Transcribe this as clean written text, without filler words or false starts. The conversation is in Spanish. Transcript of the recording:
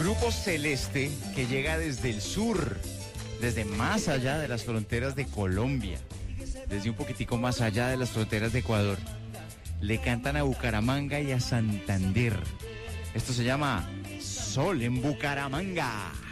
Grupo Celeste, que llega desde el sur, desde más allá de las fronteras de Colombia, desde un poquitico más allá de las fronteras de Ecuador. Le cantan a Bucaramanga y a Santander. Esto se llama Sol en Bucaramanga.